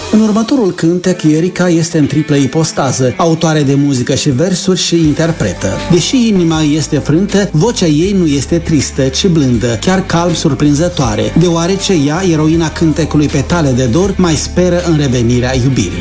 În următorul cântec, Erica este în triplă ipostază, autoare de muzică și versuri și interpretă. Deși inima este frântă, vocea ei nu este tristă, ci blândă, chiar calm surprinzătoare, deoarece ea, eroina cântecului Petale de dor, mai speră în revenirea iubirii.